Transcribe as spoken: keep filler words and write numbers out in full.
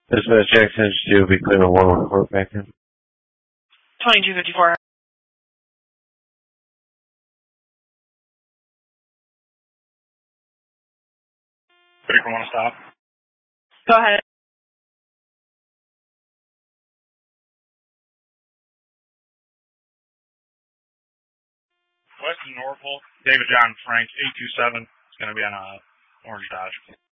Dispatch Jackson, you'll be clear on one report back in. twenty-two fifty-four. Critical one stop. Go ahead. West of Norfolk, David John Frank, eight two seven. It's going to be on a orange Dodge.